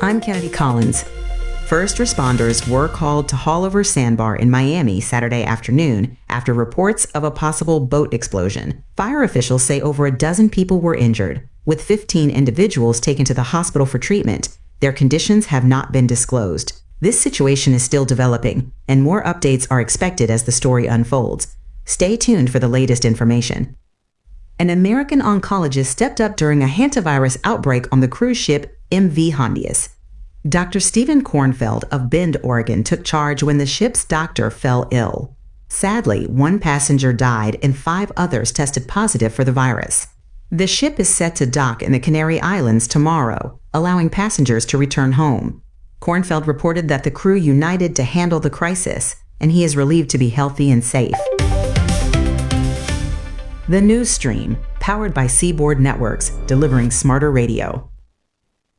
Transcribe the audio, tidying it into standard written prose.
I'm Kennedy Collins. First responders were called to Haulover Sandbar in Miami Saturday afternoon after reports of a possible boat explosion. Fire officials say over a dozen people were injured, with 15 individuals taken to the hospital for treatment. Their conditions have not been disclosed. This situation is still developing, and more updates are expected as the story unfolds. Stay tuned for the latest information. An American oncologist stepped up during a hantavirus outbreak on the cruise ship MV Hondius. Dr. Stephen Kornfeld of Bend, Oregon, took charge when the ship's doctor fell ill. Sadly, one passenger died and 5 others tested positive for the virus. The ship is set to dock in the Canary Islands tomorrow, allowing passengers to return home. Kornfeld reported that the crew united to handle the crisis, and he is relieved to be healthy and safe. The News Stream, powered by Seaboard Networks, delivering smarter radio.